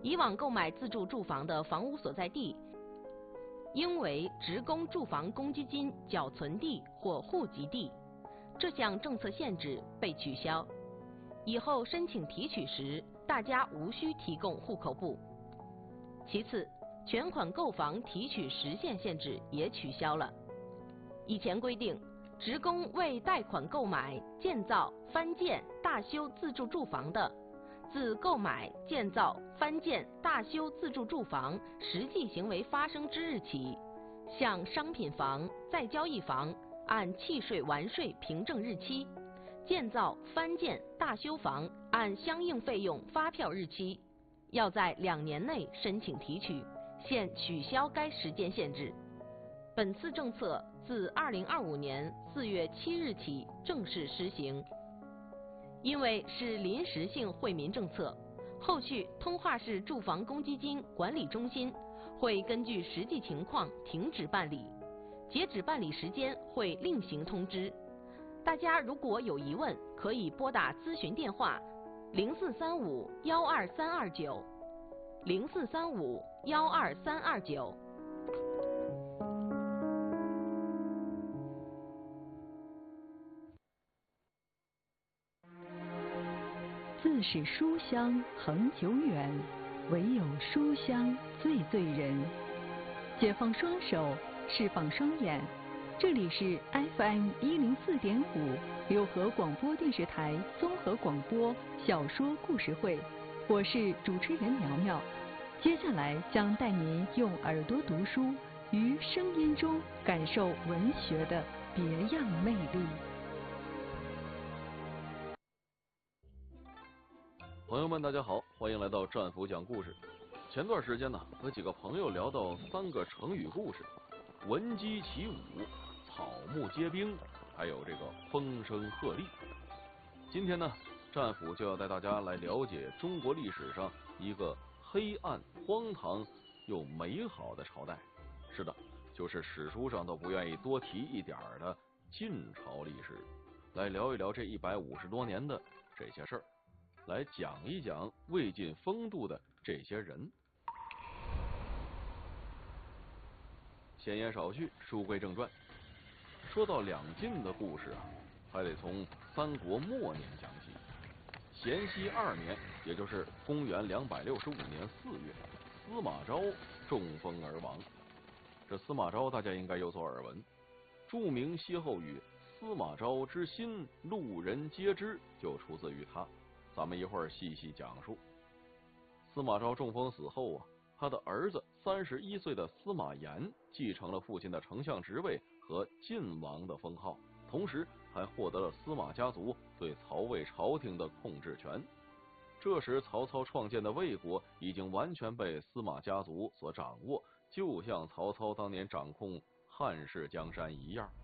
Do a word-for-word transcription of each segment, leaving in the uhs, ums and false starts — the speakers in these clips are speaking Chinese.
以往购买自住住房的房屋所在地应为职工住房公积金缴存地或户籍地，这项政策限制被取消。以后申请提取时，大家无需提供户口簿。其次，全款购房提取时限限制也取消了。以前规定，职工为贷款购买、建造、翻建、大修自住住房的，自购买、建造、翻建、大修自住住房实际行为发生之日起，向商品房、再交易房按契税完税凭证日期，建造、翻建、大修房按相应费用发票日期，要在两年内申请提取，现取消该时间限制。本次政策自二零二五年四月七日起正式施行。因为是临时性惠民政策，后续通化市住房公积金管理中心会根据实际情况停止办理，截止办理时间会另行通知。大家如果有疑问，可以拨打咨询电话零四三五幺二三二九零四三五幺二三二九。 自是书香恒久远，唯有书香最醉人。解放双手，释放双眼，这里是 F M 一零四点五六合广播电视台综合广播小说故事会，我是主持人苗苗。接下来将带您用耳朵读书，于声音中感受文学的别样魅力。 朋友们，大家好，欢迎来到战斧讲故事。前段时间呢，和几个朋友聊到三个成语故事：闻鸡起舞、草木皆兵，还有这个风声鹤唳。今天呢，战斧就要带大家来了解中国历史上一个黑暗、荒唐又美好的朝代。是的，就是史书上都不愿意多提一点的晋朝历史。来聊一聊这一百五十多年的这些事儿。来讲一讲魏晋风度的这些人。闲言少叙，书归正传。说到两晋的故事啊，还得从三国末年讲起。咸熙二年，也就是公元两百六十五年四月，司马昭中风而亡。这司马昭大家应该有所耳闻，著名歇后语“司马昭之心，路人皆知”就出自于他。咱们一会儿细细讲述。司马昭中风死后啊，他的儿子三十一岁的司马炎继承了父亲的丞相职位和晋王的封号，同时还获得了司马家族对曹魏朝廷的控制权。这时曹操创建的魏国已经完全被司马家族所掌握，就像曹操当年掌控汉室江山一样。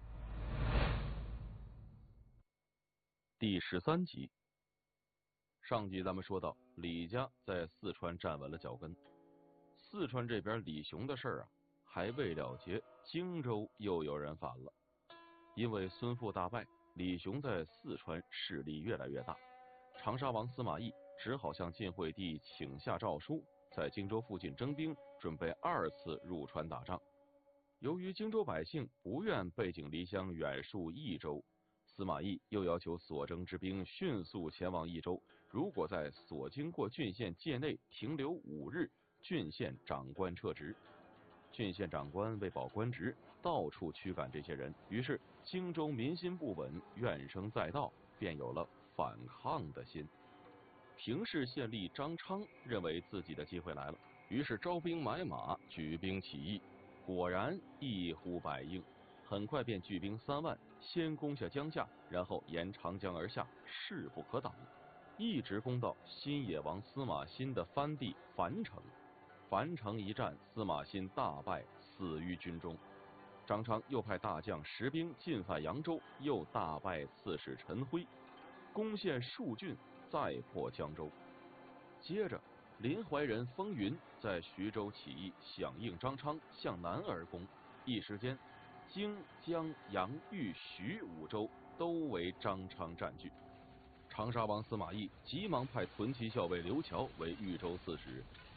第十三集。上集咱们说到，李家在四川站稳了脚跟。四川这边李雄的事儿啊，还未了结，荆州又有人反了。因为孙父大败，李雄在四川势力越来越大。长沙王司马懿只好向晋惠帝请下诏书，在荆州附近征兵，准备二次入川打仗。由于荆州百姓不愿背井离乡远戍益州，司马懿又要求所征之兵迅速前往益州，如果在所经过郡县界内停留五日，郡县长官撤职。郡县长官为保官职，到处驱赶这些人，于是荆州民心不稳，怨声载道，便有了反抗的心。平氏县吏张昌认为自己的机会来了，于是招兵买马，举兵起义，果然一呼百应。很快便聚兵三万，先攻下江夏，然后沿长江而下，势不可挡，一直攻到新野王司马欣的藩地樊城。樊城一战，司马欣大败，死于军中。张昌又派大将石兵进犯扬州，又大败刺史陈辉，攻陷数郡，再破江州。接着，临淮人风云在徐州起义，响应张昌向南而攻，一时间荆、江、扬、豫、徐五州都为张昌占据。长沙王司马懿急忙派屯骑校尉刘乔为豫州刺史，